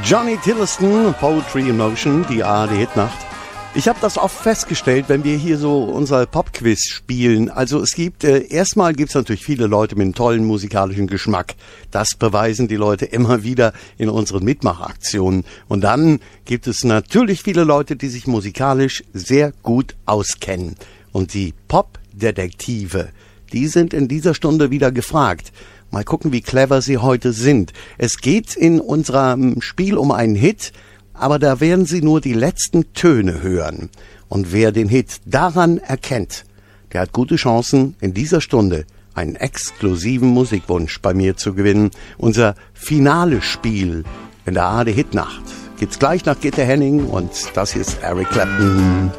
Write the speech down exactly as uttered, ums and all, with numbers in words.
Johnny Tillotson, Poetry in Motion, die A R D-Hitnacht. Ich habe das oft festgestellt, wenn wir hier so unser Popquiz spielen. Also es gibt, äh, erstmal gibt es natürlich viele Leute mit einem tollen musikalischen Geschmack. Das beweisen die Leute immer wieder in unseren Mitmachaktionen. Und dann gibt es natürlich viele Leute, die sich musikalisch sehr gut auskennen. Und die Popdetektive, die sind in dieser Stunde wieder gefragt. Mal gucken, wie clever sie heute sind. Es geht in unserem Spiel um einen Hit, aber da werden Sie nur die letzten Töne hören. Und wer den Hit daran erkennt, der hat gute Chancen, in dieser Stunde einen exklusiven Musikwunsch bei mir zu gewinnen. Unser finales Spiel in der A R D Hitnacht gibt's gleich nach Gitte Henning und das hier ist Eric Clapton.